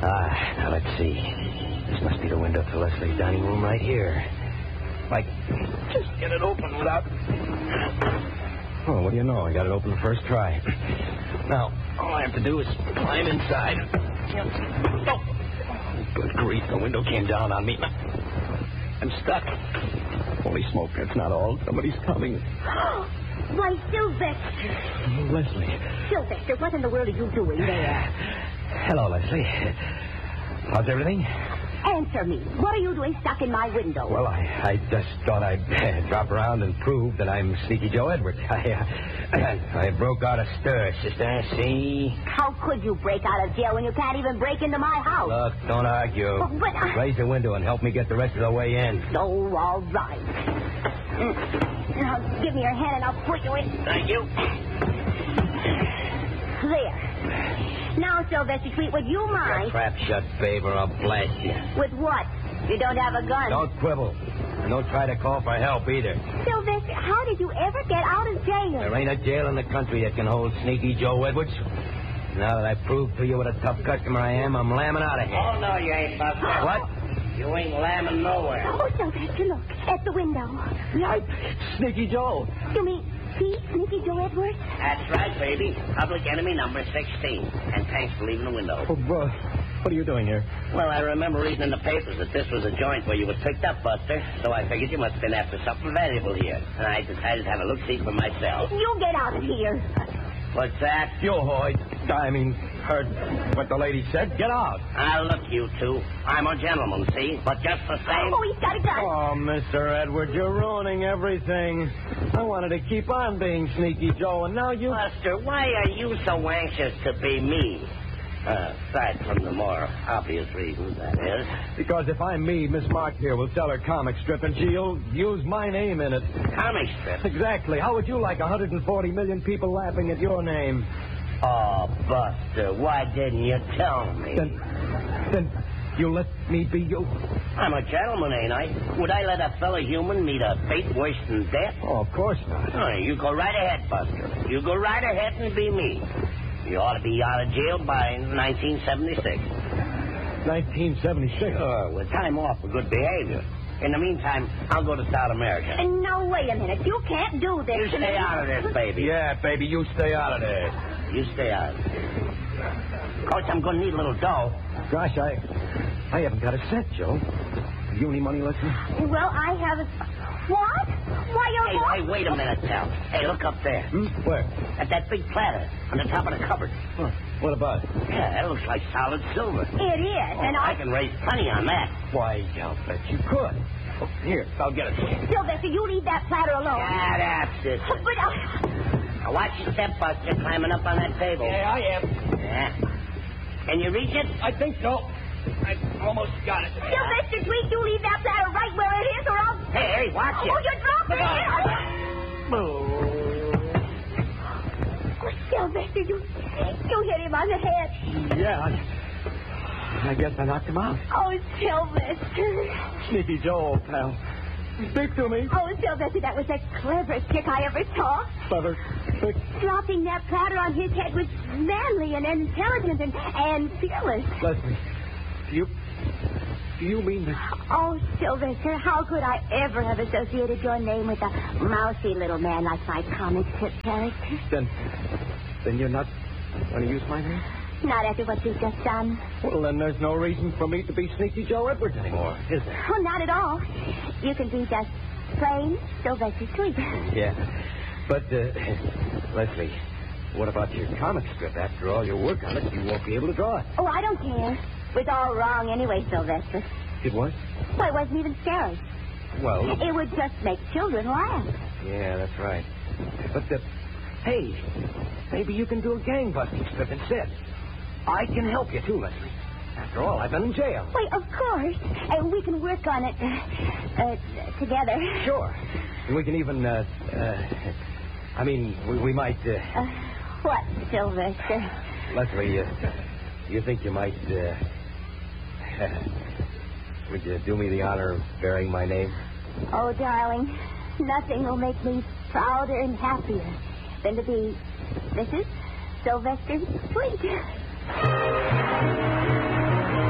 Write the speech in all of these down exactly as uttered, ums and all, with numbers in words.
Ah, now let's see. This must be the window to Leslie's dining room right here. Like, just get it open without... Oh, what do you know? I got it open the first try. Now, all I have to do is climb inside. Oh, good grief, the window came down on me. I'm stuck. Holy smoke, that's not all. Somebody's coming. Why, Sylvester. Leslie. Sylvester, what in the world are you doing there? Hello, Leslie. How's everything? Answer me. What are you doing stuck in my window? Well, I, I just thought I'd uh, drop around and prove that I'm Sneaky Joe Edwards. I, uh, I broke out of stir, sister. See? How could you break out of jail when you can't even break into my house? Look, don't argue. But, but I... Raise the window and help me get the rest of the way in. Oh, all right. Now, give me your hand and I'll put you in. Thank you. There. Now, Sylvester Sweet, would you mind... Your trap shut, babe, or I'll blast you. With what? You don't have a gun. Don't quibble. And don't try to call for help, either. Sylvester, how did you ever get out of jail? There ain't a jail in the country that can hold Sneaky Joe Edwards. Now that I've proved to you what a tough customer I am, I'm lambing out of here. Oh, no, you ain't, Buster. What? You ain't lambing nowhere. Oh, Sylvester, look. At the window. Yeah, it's Sneaky Joe. You mean... See, Sneaky Joe Edwards? That's right, baby. Public enemy number sixteen. And thanks for leaving the window. Oh, uh, what are you doing here? Well, I remember reading in the papers that this was a joint where you was picked up, Buster. So I figured you must have been after something valuable here. And I decided to have a look-see for myself. You get out of here. What's that? You, Hoyt. I mean, heard what the lady said. Get out. Ah, look, you two. I'm a gentleman, see? But just the same... Oh, he's got a gun. Oh, Mister Edwards, you're ruining everything. I wanted to keep on being Sneaky Joe, and now you... Buster, why are you so anxious to be me? Uh, aside from the more obvious reasons, that is. Because if I'm me, Miss Mark here will sell her comic strip, and she'll use my name in it. Comic strip? Exactly. How would you like one hundred forty million people laughing at your name? Oh, Buster, why didn't you tell me? Then, then you let me be you. I'm a gentleman, ain't I? Would I let a fellow human meet a fate worse than death? Oh, of course not. Oh, you go right ahead, Buster. You go right ahead and be me. You ought to be out of jail by nineteen seventy-six. nineteen seventy-six? Sure, with time off for good behavior. In the meantime, I'll go to South America. And now, wait a minute. You can't do this. You stay out of this, baby. Yeah, baby, you stay out of there. You stay out of this. Coach, I'm going to need a little dough. Gosh, I I haven't got a cent, Joe. Have you any money, Leslie? Well, I haven't... What? Why, you're... Hey, hey, wait a minute, Sal. Hey, look up there. Hmm? Where? At that big platter on the top of the cupboard. Huh. What about it? Yeah, that looks like solid silver. It is, Oh, and I... I can raise plenty on that. Why, I'll bet you could. Oh, here, I'll get it for you. Sylvester, you leave that platter alone. Yeah, that's it. But I... Now watch your step, Buster, climbing up on that table. Yeah, I am. Yeah. Can you reach it? I think so. I almost got it. Sylvester Sweet, you leave that platter right where it is, or I'll... Hey, hey, watch it. Oh, you're dropping it. Oh, Sylvester, you... You hit him on the head. Yeah, I, I guess I knocked him out. Oh, Sylvester. Sneaky Joe, old pal. Speak to me. Oh, Sylvester, that was the cleverest trick I ever saw. Clever. Quick. Dropping that platter on his head was manly and intelligent and, and fearless. Leslie, do you... Do you mean that... Oh, Sylvester, how could I ever have associated your name with a mousy little man like my comic strip character? Then... Then you're not going to use my name? Not after what you've just done. Well, then there's no reason for me to be Sneaky Joe Edwards anymore, is there? Oh, not at all. You can be just plain Sylvester Sweet. Yeah. But, uh, Leslie, what about your comic strip? After all your work on it, you won't be able to draw it. Oh, I don't care. It was all wrong anyway, Sylvester. It was? Well, it wasn't even scary. Well... It would just make children laugh. Yeah, that's right. But, the, hey, maybe you can do a gangbusting strip instead. I can help you, too, Leslie. After all, I've been in jail. Why, of course. And we can work on it uh, uh, together. Sure. And we can even, uh, uh, I mean, we, we might, uh... uh... What, Sylvester? Leslie, uh, you think you might, uh... would you do me the honor of bearing my name? Oh, darling, nothing will make me prouder and happier than to be Missus Sylvester Sweet.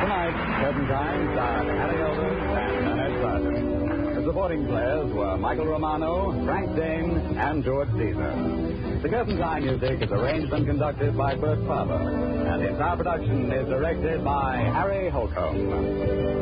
Tonight, Turpentine starred Harry Elders and Nanette Sargent. The supporting players were Michael Romano, Frank Dane, and George Caesar. The Turpentine music is arranged and conducted by Bert Faber, and its our production is directed by Harry Holcomb.